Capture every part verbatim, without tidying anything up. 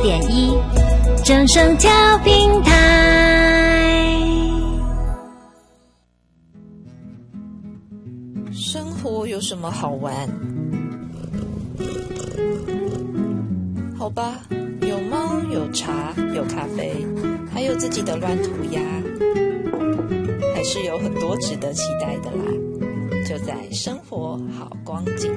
点一正声调频台。 生活有什么好玩？好吧，有猫，有茶，有咖啡，还有自己的乱涂鸦，还是有很多值得期待的啦。就在生活好光景。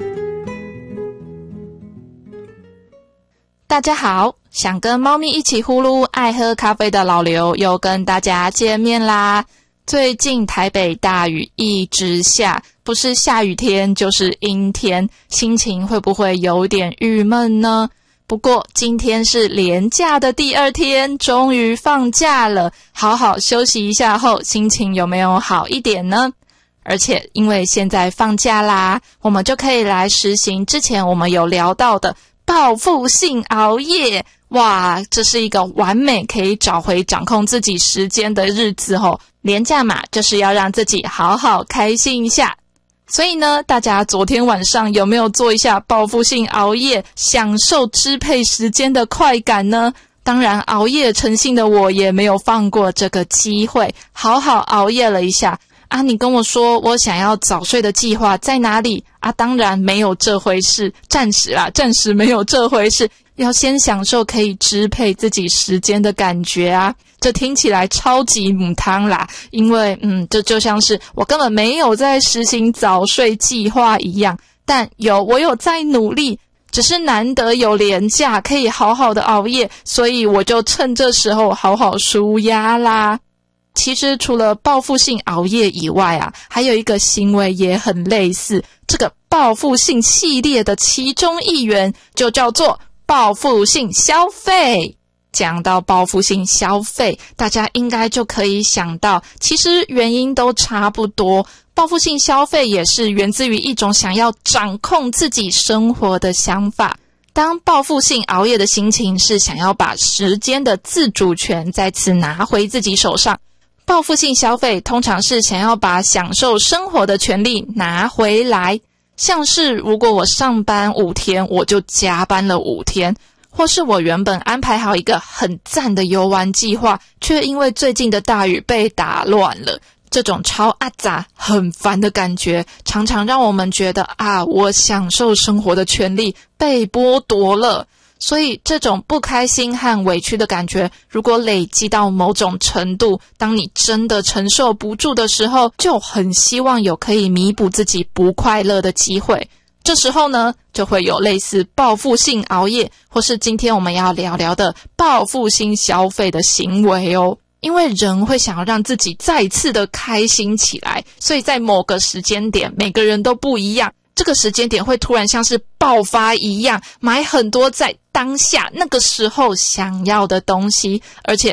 大家好，想跟猫咪一起呼噜爱喝咖啡的老刘又跟大家见面啦。最近台北大雨一直下，不是下雨天就是阴天，心情会不会有点郁闷呢？不过今天是连假的第二天，终于放假了，好好休息一下后，心情有没有好一点呢？而且因为现在放假啦，我们就可以来实行之前我们有聊到的报复性熬夜。哇，这是一个完美可以找回掌控自己时间的日子哦。连假嘛，就是要让自己好好开心一下。所以呢，大家昨天晚上有没有做一下报复性熬夜，享受支配时间的快感呢？当然，熬夜成性的我也没有放过这个机会，好好熬夜了一下。啊，你跟我说我想要早睡的计划在哪里？啊，当然没有这回事，暂时啦，暂时没有这回事。要先享受可以支配自己时间的感觉啊。这听起来超级母汤啦，因为嗯，这就像是我根本没有在实行早睡计划一样，但有我有在努力，只是难得有连假可以好好的熬夜，所以我就趁这时候好好抒压啦。其实除了报复性熬夜以外啊，还有一个行为也很类似，这个报复性系列的其中一员就叫做报复性消费。讲到报复性消费，大家应该就可以想到，其实原因都差不多。报复性消费也是源自于一种想要掌控自己生活的想法。当报复性熬夜的心情是想要把时间的自主权再次拿回自己手上，报复性消费通常是想要把享受生活的权利拿回来。像是如果我上班五天，我就加班了五天，或是我原本安排好一个很赞的游玩计划，却因为最近的大雨被打乱了。这种超阿杂很烦的感觉，常常让我们觉得啊，我享受生活的权利被剥夺了。所以这种不开心和委屈的感觉，如果累积到某种程度，当你真的承受不住的时候，就很希望有可以弥补自己不快乐的机会。这时候呢，就会有类似报复性熬夜，或是今天我们要聊聊的报复性消费的行为哦。因为人会想要让自己再次的开心起来，所以在某个时间点，每个人都不一样。这个时间点会突然像是爆发一样，买很多在当下那个时候想要的东西，而且